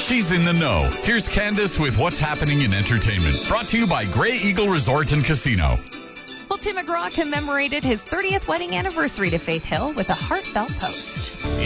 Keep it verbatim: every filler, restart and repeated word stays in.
She's in the know. Here's Candace with what's happening in entertainment. Brought to you by Grey Eagle Resort and Casino. Well, Tim McGraw commemorated his thirtieth wedding anniversary to Faith Hill with a heartfelt post.